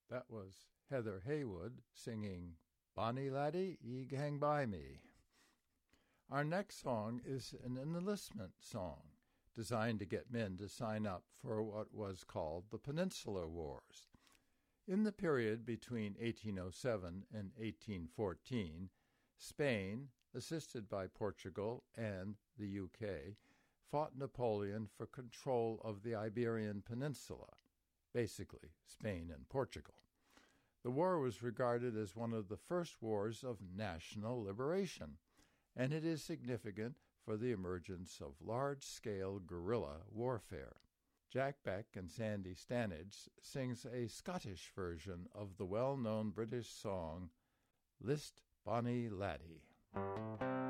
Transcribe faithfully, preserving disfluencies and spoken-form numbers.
That was Heather Haywood singing Bonnie Laddie, Ye Gang By Me. Our next song is an enlistment song designed to get men to sign up for what was called the Peninsular Wars. In the period between eighteen oh seven and eighteen fourteen, Spain, assisted by Portugal and the U K, fought Napoleon for control of the Iberian Peninsula, basically Spain and Portugal. The war was regarded as one of the first wars of national liberation, and it is significant for the emergence of large-scale guerrilla warfare. Jack Beck and Sandy Stanage sings a Scottish version of the well-known British song List Bonnie Laddie.